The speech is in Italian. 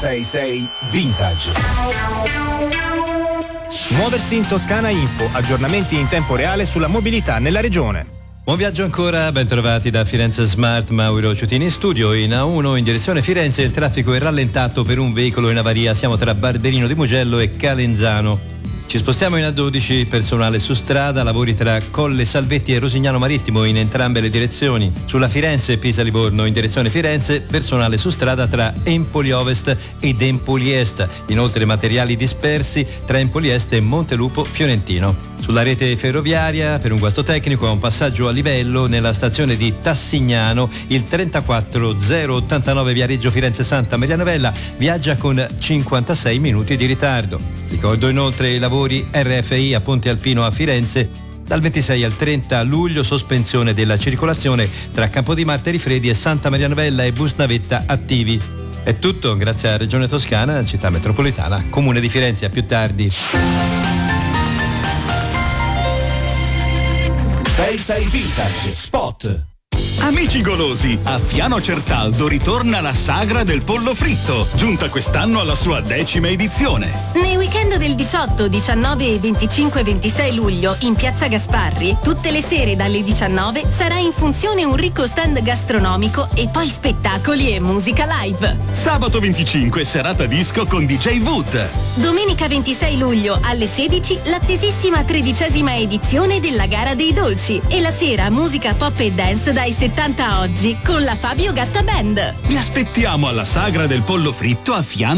666 Vintage. Muoversi in Toscana Info, aggiornamenti in tempo reale sulla mobilità nella regione. Buon viaggio ancora, ben trovati da Firenze Smart, Mauro Ciutini in studio. In A1 in direzione Firenze il traffico è rallentato per un veicolo in avaria, siamo tra Barberino di Mugello e Calenzano. Ci spostiamo in A12, personale su strada, lavori tra Colle Salvetti e Rosignano Marittimo in entrambe le direzioni. Sulla Firenze Pisa Livorno in direzione Firenze, personale su strada tra Empoli Ovest ed Empoli Est. Inoltre materiali dispersi tra Empoli Est e Montelupo Fiorentino. Sulla rete ferroviaria, per un guasto tecnico, a un passaggio a livello nella stazione di Tassignano, il 34089 Viareggio Firenze Santa Maria Novella viaggia con 56 minuti di ritardo. Ricordo inoltre i lavori RFI a Ponte Alpino a Firenze. Dal 26 al 30 luglio sospensione della circolazione tra Campodimarte Rifredi e Santa Maria Novella e bus navetta attivi. È tutto, grazie a Regione Toscana, Città Metropolitana, Comune di Firenze. A più tardi. 66 Vintage Spot. Amici golosi, a Fiano Certaldo ritorna la sagra del pollo fritto, giunta quest'anno alla sua 10ª edizione. Nei weekend del 18, 19 e 25 e 26 luglio in Piazza Gasparri, tutte le sere dalle 19 sarà in funzione un ricco stand gastronomico e poi spettacoli e musica live. Sabato 25 serata disco con DJ Wood. Domenica 26 luglio alle 16 l'attesissima 13ª edizione della Gara dei Dolci e la sera musica pop e dance dai 70 a oggi con la Fabio Gatta Band. Vi aspettiamo alla sagra del pollo fritto a Fiano